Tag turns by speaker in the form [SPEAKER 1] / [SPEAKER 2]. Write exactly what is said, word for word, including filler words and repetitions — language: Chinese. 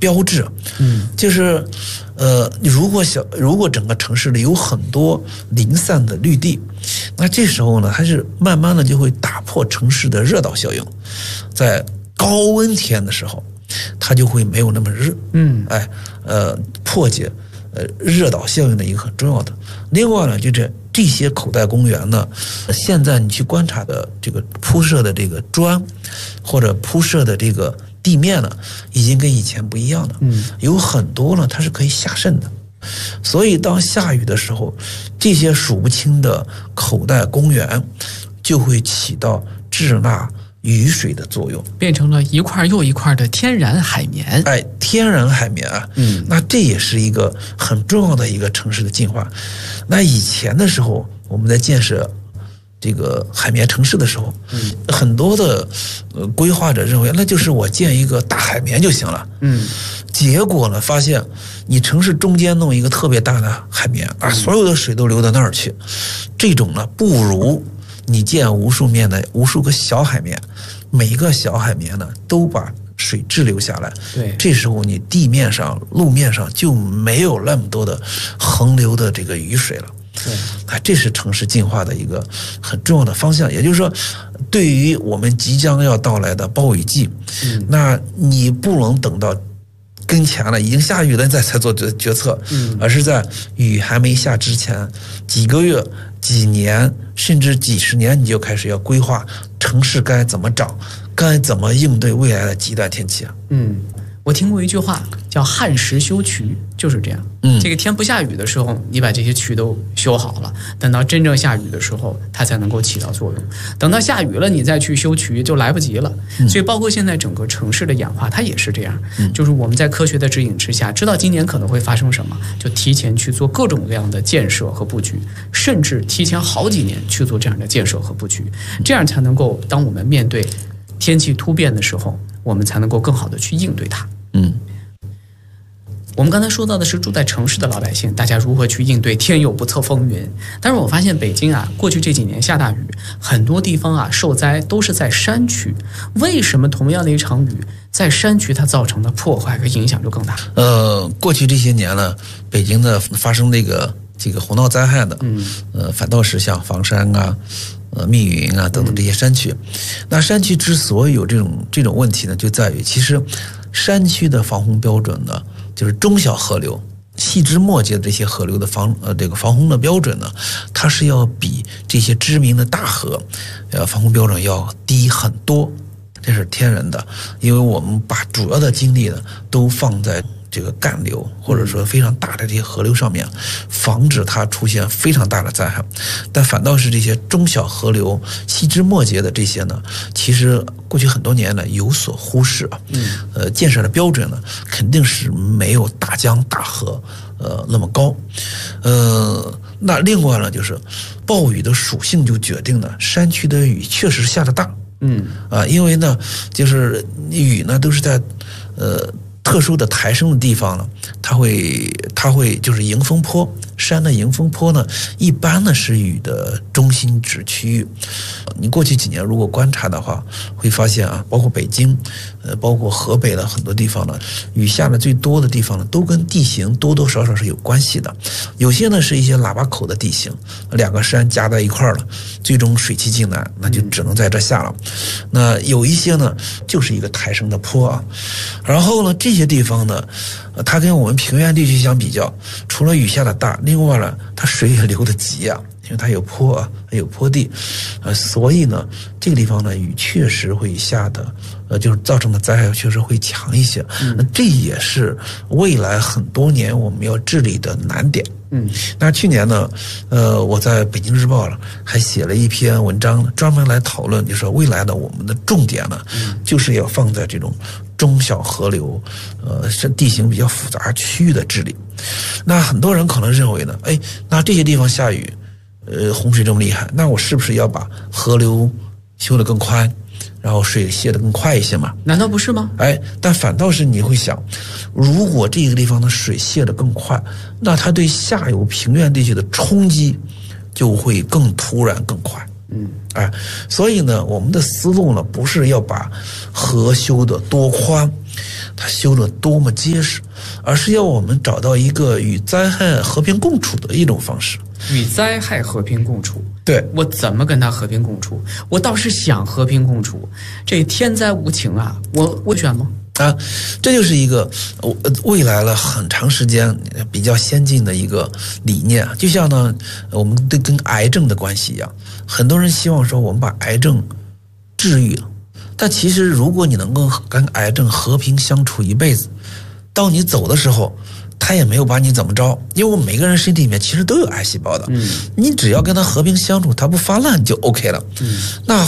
[SPEAKER 1] 标志，嗯，就是呃，如果小如果整个城市里有很多零散的绿地，那这时候呢，它是慢慢的就会打破城市的热岛效应，在高温天的时候，它就会没有那么热，嗯，哎，呃，破解呃热岛效应的一个很重要的。另外呢，就是这些口袋公园呢，现在你去观察的这个铺设的这个砖或者铺设的这个地面呢，已经跟以前不一样了。嗯，有很多呢，它是可以下渗的。所以当下雨的时候，这些数不清的口袋公园就会起到滞纳雨水的作用，
[SPEAKER 2] 变成了一块又一块的天然海绵。
[SPEAKER 1] 哎，天然海绵啊，嗯，那这也是一个很重要的一个城市的进化。那以前的时候，我们在建设这个海绵城市的时候，嗯，很多的呃规划者认为，那就是我建一个大海绵就行了，嗯，结果呢，发现你城市中间弄一个特别大的海绵啊，所有的水都流到那儿去，这种呢，不如你建无数面的无数个小海绵，每一个小海绵呢都把水滞留下来。对，这时候你地面上、路面上就没有那么多的横流的这个雨水了。对，啊，这是城市进化的一个很重要的方向。也就是说，对于我们即将要到来的暴雨季，嗯，那你不能等到跟前了，已经下雨了再才做决策，嗯，而是在雨还没下之前几个月、几年甚至几十年，你就开始要规划城市该怎么长，该怎么应对未来的极端天气啊。
[SPEAKER 2] 嗯，我听过一句话叫旱时修渠，就是这样。嗯，这个天不下雨的时候，你把这些渠都修好了，等到真正下雨的时候，它才能够起到作用。等到下雨了，你再去修渠就来不及了。嗯，所以包括现在整个城市的演化，它也是这样。嗯，就是我们在科学的指引之下，知道今年可能会发生什么，就提前去做各种各样的建设和布局，甚至提前好几年去做这样的建设和布局，这样才能够当我们面对天气突变的时候，我们才能够更好的去应对它。嗯。我们刚才说到的是住在城市的老百姓，大家如何去应对天有不测风云。但是我发现北京啊，过去这几年下大雨，很多地方啊受灾都是在山区。为什么同样的一场雨，在山区它造成的破坏和影响就更大？
[SPEAKER 1] 呃，过去这些年呢，北京的发生这个这个洪涝灾害的，嗯，呃，反倒是像房山啊、呃密云啊等等这些山区。那山区之所以有这种这种问题呢，就在于其实山区的防洪标准呢，就是中小河流、细枝末节的这些河流的防呃这个防洪的标准呢，它是要比这些知名的大河，呃防洪标准要低很多，这是天然的，因为我们把主要的精力呢都放在这个干流或者说非常大的这些河流上面，防止它出现非常大的灾害。但反倒是这些中小河流、细枝末节的这些呢，其实过去很多年呢有所忽视啊。嗯，呃，建设的标准呢肯定是没有大江大河呃那么高。呃，那另外呢就是暴雨的属性就决定了山区的雨确实下得大。嗯，啊，因为呢就是雨呢都是在呃。特殊的抬升的地方呢，它会它会就是迎风坡，山的迎风坡呢，一般呢是雨的中心值区域。你过去几年如果观察的话，会发现啊，包括北京，呃，包括河北的很多地方呢，雨下的最多的地方呢，都跟地形多多少少是有关系的。有些呢是一些喇叭口的地形，两个山夹在一块儿了，最终水汽进来，那就只能在这下了。那有一些呢，就是一个抬升的坡啊，然后呢，这些地方呢，它跟我们平原地区相比较，除了雨下的大，另外呢，它水也流得急啊，因为它有坡啊，还有坡地，呃，所以呢，这个地方呢，雨确实会下的，呃，就是造成的灾害确实会强一些。嗯，那这也是未来很多年我们要治理的难点。嗯，那去年呢，呃，我在北京日报了还写了一篇文章，专门来讨论，就是说未来的我们的重点呢，嗯，就是要放在这种中小河流，呃，是地形比较复杂区域的治理。那很多人可能认为呢，哎，那这些地方下雨，呃，洪水这么厉害，那我是不是要把河流修得更宽，然后水泄得更快一些嘛？
[SPEAKER 2] 难道不是吗？
[SPEAKER 1] 哎，但反倒是你会想，如果这个地方的水泄得更快，那它对下游平原地区的冲击就会更突然更快。
[SPEAKER 2] 嗯，
[SPEAKER 1] 哎，所以呢，我们的思路呢，不是要把河修得多宽，它修得多么结实，而是要我们找到一个与灾害和平共处的一种方式。
[SPEAKER 2] 与灾害和平共处，
[SPEAKER 1] 对，
[SPEAKER 2] 我怎么跟他和平共处？我倒是想和平共处，这天灾无情啊，我我选吗？
[SPEAKER 1] 啊，这就是一个未来了很长时间比较先进的一个理念。就像呢，我们对跟癌症的关系一样，很多人希望说我们把癌症治愈了，但其实如果你能够跟癌症和平相处一辈子，到你走的时候，他也没有把你怎么着，因为我们每个人身体里面其实都有癌细胞的，
[SPEAKER 2] 嗯，
[SPEAKER 1] 你只要跟他和平相处，他不发烂就 OK 了。
[SPEAKER 2] 嗯，
[SPEAKER 1] 那